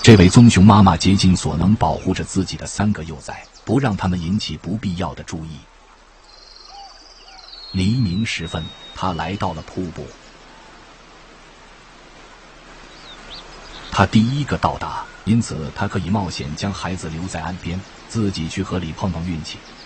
这位棕熊妈妈竭尽所能保护着自己的3个幼崽，不让它们引起不必要的注意。黎明时分，她来到了瀑布。她第一个到达，因此她可以冒险将孩子留在岸边，自己去河里碰碰运气。